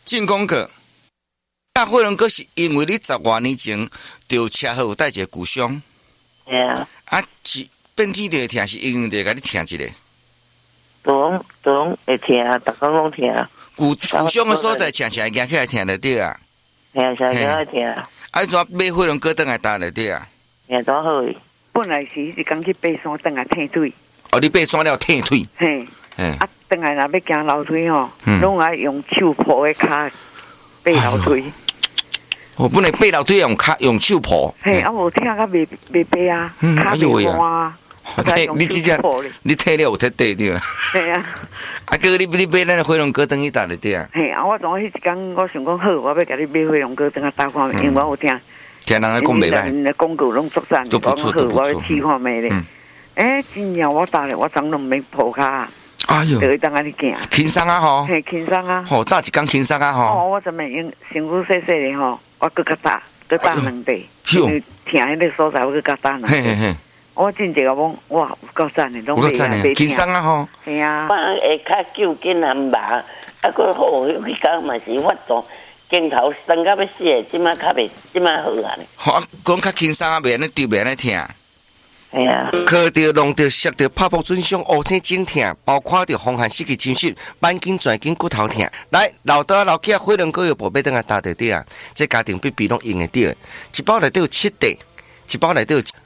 进攻课，火龙果是因为你10多年前着车祸有带一个骨伤， 系啊， 是变天就会疼，是因为就甲你疼一个。 都会疼，逐工拢疼。 骨伤的所在，常常会行起来疼就对啊。 系啊，常常爱疼。 你怎买火龙果倒来搭就对啊？ 系多好诶。 本来是一工去爬山，等来踢腿。 哦，你爬山了踢腿。 嘿。等来若要行楼梯吼，拢爱用手抱诶骹爬楼梯。 我本来爬楼梯用手抱。 嘿，无疼甲袂爬啊，骹袂麻啊。 你真正，你踢了有踢对着啦。 对啊。 哥，你买咱火龙果等去搭就对啊。 嘿，我昨迄一工，我想讲好，我要甲你买火龙果等下搭看，因为我有听。 听人咧讲袂歹。 人广告拢作赞， 都不错，都不错。 我要试看卖咧。真正我搭咧，我昨拢免抱骹。 哎哟， 就当安尼行， 轻松啊吼， 嘿，轻松啊， 吼，搭一工轻松啊吼。 我昨暝用身躯细细咧吼，我搁较搭两地，因为疼迄个所在我搁较搭两地。嘿嘿嘿，我真正讲哇，有够赞的，拢袂轻松啊吼。 系啊， 我会较久见人麻，佫好，迄工嘛是发作，镜头酸到要死的，即摆较袂，即摆好啊咧。 好，讲较轻松啊，袂安尼丢，袂安尼疼。 系啊， 磕着、弄着、摔着、拍破损伤、乌青肿疼，包括着风寒失去侵蚀、板筋、转筋、骨头疼。来，老大老囝火龙果药宝贝等下打着滴啊！这家庭必须拢用得到，一包内底有7袋，一包内底有